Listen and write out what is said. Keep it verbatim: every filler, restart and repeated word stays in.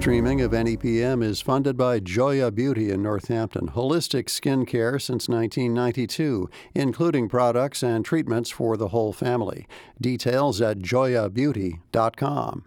streaming of N E P M is funded by Joya Beauty in Northampton, holistic skin care since nineteen ninety-two, including products and treatments for the whole family. Details at joya beauty dot com.